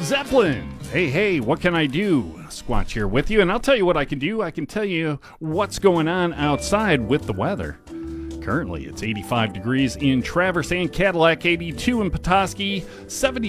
Zeppelin. Hey, what can I do? Squatch here with you, and I'll tell you what I can do. I can tell you what's going on outside with the weather. Currently, it's 85 degrees in Traverse and Cadillac, 82 in Petoskey, 70